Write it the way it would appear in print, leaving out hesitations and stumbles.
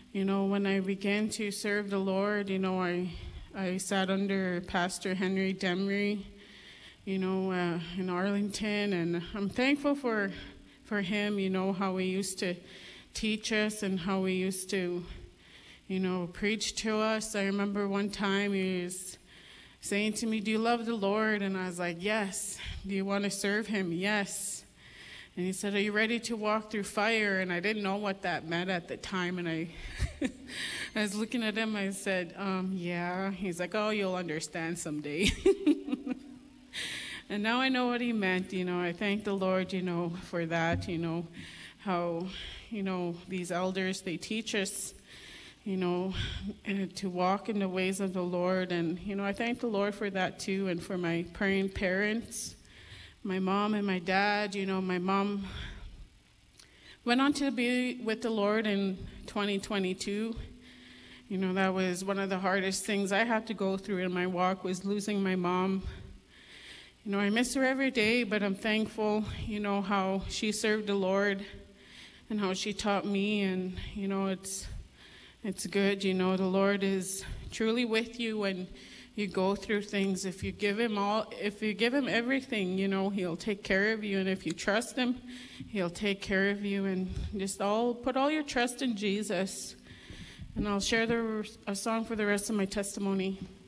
When I began to serve the Lord, I sat under Pastor Henry Demery, in Arlington, and I'm thankful for him, how he used to teach us and how he used to, preach to us. I remember one time he was saying to me, "Do you love the Lord?" And I was like, "Yes." "Do you want to serve him?" "Yes." And he said, "Are you ready to walk through fire?" And I didn't know what that meant at the time. And I was looking at him, I said, "Yeah." He's like, "Oh, you'll understand someday." And now I know what he meant. I thank the Lord, for that, how, these elders, they teach us, and to walk in the ways of the Lord. And, I thank the Lord for that too, and for my praying parents, my mom and my dad. My mom went on to be with the Lord in 2022. That was one of the hardest things I had to go through in my walk, was losing my mom. I miss her every day, but I'm thankful, how she served the Lord and how she taught me. And, it's good, the Lord is truly with you when you go through things. If you give him everything, he'll take care of you. And if you trust him, he'll take care of you. And just put all your trust in Jesus. And I'll share a song for the rest of my testimony.